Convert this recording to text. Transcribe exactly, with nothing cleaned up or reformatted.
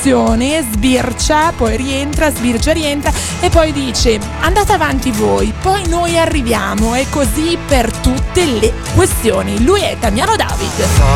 questioni, sbircia, poi rientra, sbircia, rientra e poi dice andate avanti voi, poi noi arriviamo, e così per tutte le questioni. Lui è Damiano David.